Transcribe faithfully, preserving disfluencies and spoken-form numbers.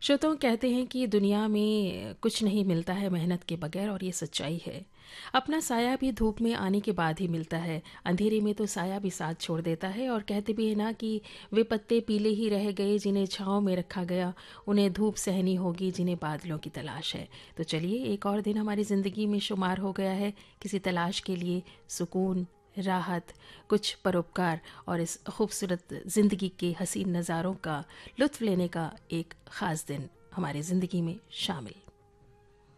श्रोताओं कहते हैं कि दुनिया में कुछ नहीं मिलता है मेहनत के बगैर, और ये सच्चाई है। अपना साया भी धूप में आने के बाद ही मिलता है। अंधेरे में तो साया भी साथ छोड़ देता है। और कहते भी है ना कि वे पत्ते पीले ही रह गए जिन्हें छाँव में रखा गया, उन्हें धूप सहनी होगी जिन्हें बादलों की तलाश है। तो चलिए, एक और दिन हमारी ज़िंदगी में शुमार हो गया है किसी तलाश के लिए, सुकून, राहत, कुछ परोपकार और इस खूबसूरत ज़िंदगी के हसीन नज़ारों का लुत्फ़ लेने का एक ख़ास दिन हमारी ज़िंदगी में शामिल।